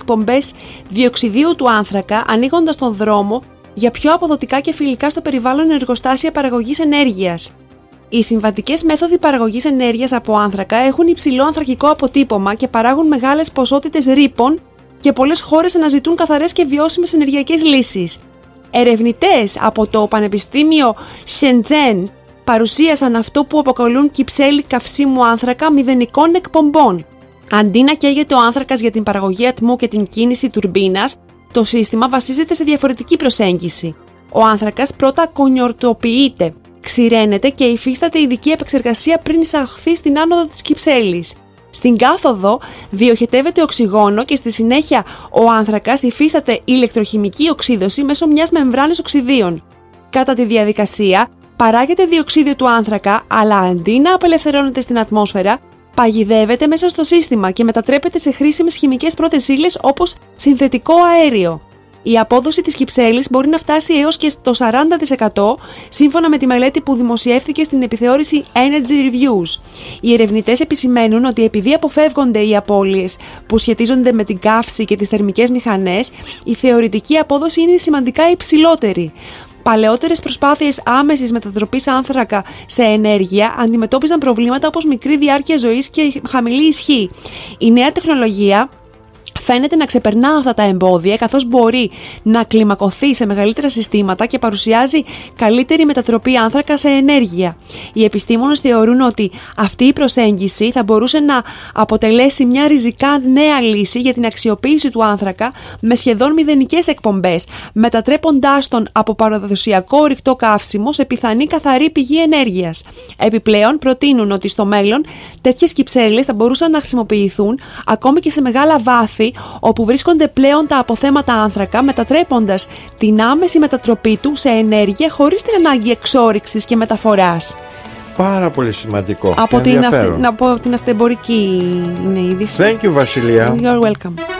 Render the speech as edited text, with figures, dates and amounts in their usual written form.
εκπομπές διοξιδίου του άνθρακα, ανοίγοντας τον δρόμο για πιο αποδοτικά και φιλικά στο περιβάλλον εργοστάσια παραγωγής ενέργειας. Οι συμβατικές μέθοδοι παραγωγής ενέργειας από άνθρακα έχουν υψηλό ανθρακικό αποτύπωμα και παράγουν μεγάλες ποσότητες ρήπων και πολλές χώρες αναζητούν καθαρές και βιώσιμες ενεργειακές λύσεις. Ερευνητές από το Πανεπιστήμιο Shenzhen παρουσίασαν αυτό που αποκαλούν κυψέλη καυσίμου άνθρακα μηδενικών εκπομπών. Αντί να καίγεται ο άνθρακας για την παραγωγή ατμού και την κίνηση τουρμπίνας, το σύστημα βασίζεται σε διαφορετική προσέγγιση. Ο άνθρακας πρώτα κονιορτοποιείται, ξηραίνεται και υφίσταται ειδική επεξεργασία πριν εισαχθεί στην άνοδο της κυψέλης. Στην κάθοδο διοχετεύεται οξυγόνο και στη συνέχεια ο άνθρακας υφίσταται ηλεκτροχημική οξύδωση μέσω μιας μεμβράνης οξυδίων. Κατά τη διαδικασία παράγεται διοξίδιο του άνθρακα, αλλά αντί να απελευθερώνεται στην ατμόσφαιρα, παγιδεύεται μέσα στο σύστημα και μετατρέπεται σε χρήσιμες χημικές πρώτες ύλες όπως συνθετικό αέριο. Η απόδοση της κυψέλης μπορεί να φτάσει έως και στο 40% σύμφωνα με τη μελέτη που δημοσιεύθηκε στην επιθεώρηση Energy Reviews. Οι ερευνητές επισημαίνουν ότι επειδή αποφεύγονται οι απώλειες που σχετίζονται με την καύση και τις θερμικές μηχανές, η θεωρητική απόδοση είναι σημαντικά υψηλότερη. Παλαιότερες προσπάθειες άμεσης μετατροπής άνθρακα σε ενέργεια αντιμετώπιζαν προβλήματα όπως μικρή διάρκεια ζωής και χαμηλή ισχύ. Η νέα τεχνολογία φαίνεται να ξεπερνά αυτά τα εμπόδια, καθώς μπορεί να κλιμακωθεί σε μεγαλύτερα συστήματα και παρουσιάζει καλύτερη μετατροπή άνθρακα σε ενέργεια. Οι επιστήμονες θεωρούν ότι αυτή η προσέγγιση θα μπορούσε να αποτελέσει μια ριζικά νέα λύση για την αξιοποίηση του άνθρακα με σχεδόν μηδενικές εκπομπές, μετατρέποντάς τον από παραδοσιακό ορυκτό καύσιμο σε πιθανή καθαρή πηγή ενέργειας. Επιπλέον, προτείνουν ότι στο μέλλον τέτοιες κυψέλες θα μπορούσαν να χρησιμοποιηθούν ακόμη και σε μεγάλα βάθη, όπου βρίσκονται πλέον τα αποθέματα άνθρακα, μετατρέποντας την άμεση μετατροπή του σε ενέργεια χωρίς την ανάγκη εξόρυξης και μεταφοράς. Πάρα πολύ σημαντικό. Από την αυτεμπορική είναι είδηση. Thank you, Βασιλεία. You're welcome.